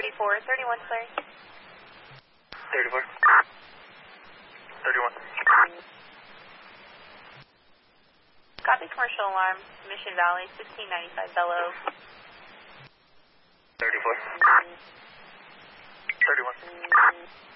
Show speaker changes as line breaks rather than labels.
34, 31, sorry.
34. 31.
Copy commercial alarm, Mission Valley, 1695 Bellow.
34. 31.